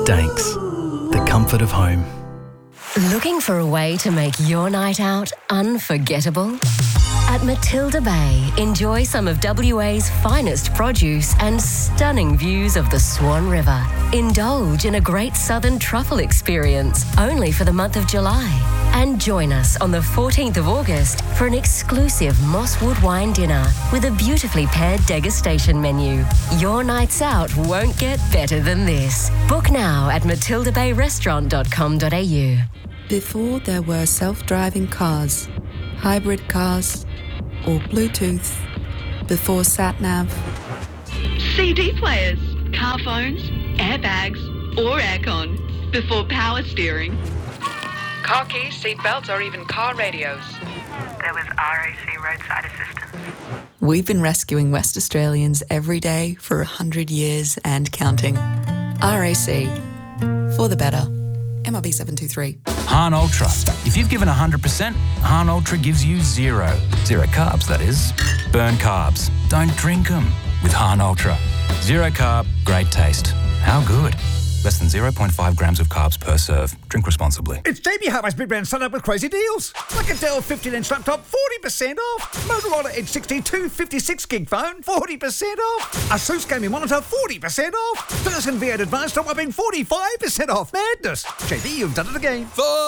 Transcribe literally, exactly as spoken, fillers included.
Danks, the comfort of home. Looking for a way to make your night out unforgettable? At Matilda Bay, enjoy some of W A's finest produce and stunning views of the Swan River. Indulge in a great southern truffle experience only for the month of July. And join us on the fourteenth of August for an exclusive Mosswood wine dinner with a beautifully paired degustation menu. Your nights out won't get better than this. Book now at matilda bay restaurant dot com dot a u. Before there were self-driving cars, hybrid cars, or Bluetooth, before sat-nav, C D players, car phones, airbags, or aircon, before power steering, car keys, seat belts, or even car radios. There was R A C roadside assistance. we've been rescuing West Australians every day for a hundred years and counting. R A C, for the better. M R B seven two three. Hahn Ultra. If you've given one hundred percent, Hahn Ultra gives you zero. Zero carbs, that is. Burn carbs. Don't drink them with Hahn Ultra. Zero carb, great taste. How good? Less than zero point five grams of carbs per serve. Drink responsibly. It's J B Hi-Fi's Big Brand Sun Up with crazy deals. Like a Dell fifteen inch laptop, forty percent off. Motorola Edge sixty-two fifty-six gig phone, forty percent off. Asus gaming monitor, forty percent off. Dyson V eight Advanced top up in forty-five percent off. Madness. J B, you've done it again.